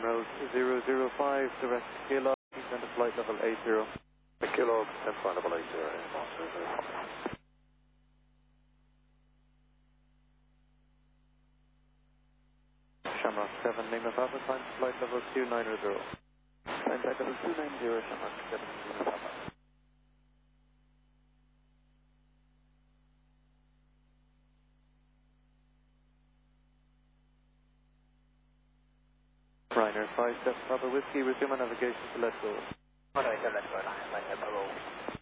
Emerald 005, direct Kilo, descend to flight level 80. Kilo, descend flight level 80, Air Shamrock 7, Lima Papa, climb to flight level 290. Climb flight level 290, Shamrock 7, Lima Papa. Ryanair 57 Papa Whiskey, resume our navigation to let go. Let's go,